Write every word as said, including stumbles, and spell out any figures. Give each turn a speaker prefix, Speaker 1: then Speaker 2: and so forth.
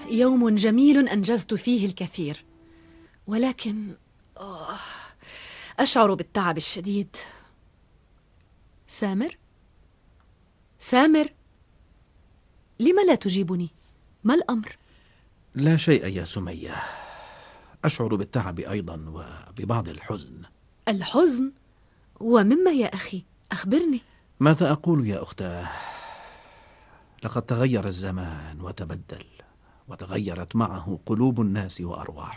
Speaker 1: يوم جميل أنجزت فيه الكثير، ولكن أوه أشعر بالتعب الشديد. سامر؟ سامر؟ لم لا تجيبني؟ ما الأمر؟
Speaker 2: لا شيء يا سمية، أشعر بالتعب أيضا وببعض الحزن.
Speaker 1: الحزن؟ ومما يا أخي؟ أخبرني.
Speaker 2: ماذا أقول يا أختاه؟ لقد تغير الزمان وتبدل، وتغيرت معه قلوب الناس وأرواحهم.